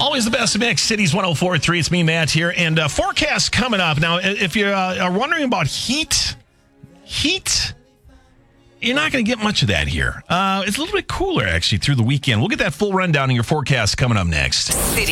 Always the best mix. Cities 104.3. It's me, Matt, here. And forecast coming up. Now, if you are wondering about heat, you're not going to get much of that here. It's a little bit cooler, actually, through the weekend. We'll get that full rundown in your forecast coming up next. City